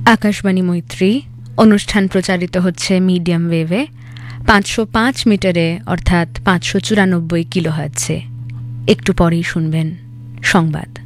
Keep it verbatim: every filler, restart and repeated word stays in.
আকাশবাণী মৈত্রী অনুষ্ঠান প্রচারিত হচ্ছে মিডিয়াম ওয়েভে পাঁচশো পাঁচ মিটারে অর্থাৎ পাঁচশো চুরানব্বই কিলোহার্টজে। একটু পরেই শুনবেন সংবাদ।